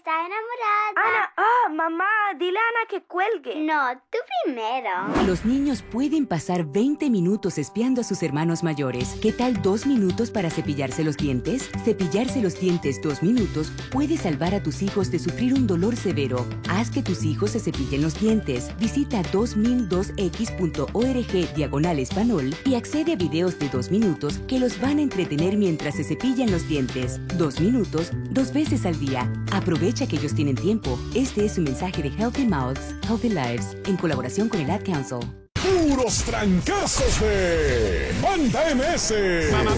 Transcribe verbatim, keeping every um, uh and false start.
está enamorada. Ana, ah, mamá, dile a Ana que cuelgue. No, tú primero. Los niños pueden pasar veinte minutos espiando a sus hermanos mayores. ¿Qué tal dos minutos para cepillarse los dientes? Cepillarse los dientes dos minutos puede salvar a tus hijos de sufrir un dolor severo. Haz que tus hijos se cepillen los dientes. Visita dos mil dos x punto org diagonal español y accede a videos de dos minutos que los van a entretener mientras se cepillan los dientes. Dos minutos, dos veces al día. Aprovecha que ellos tienen tiempo. Este es un mensaje de Healthy Mouths, Healthy Lives, en colaboración con el Ad Council. Puros trancazos de Banda M S.